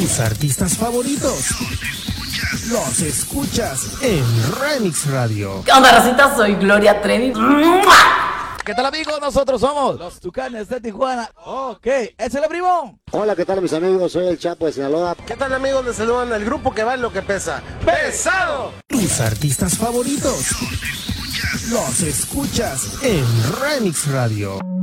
Tus artistas favoritos los escuchas en Remix Radio. ¿Qué onda, racita? Soy Gloria Trevi. ¿Qué tal, amigos? Nosotros somos los Tucanes de Tijuana. Ok, ¡es el primo! Hola, ¿qué tal, mis amigos? Soy el Chapo de Sinaloa. ¿Qué tal, amigos? Les saludan el grupo que vale lo que pesa. ¡Pesado! Tus artistas favoritos los escuchas en Remix Radio.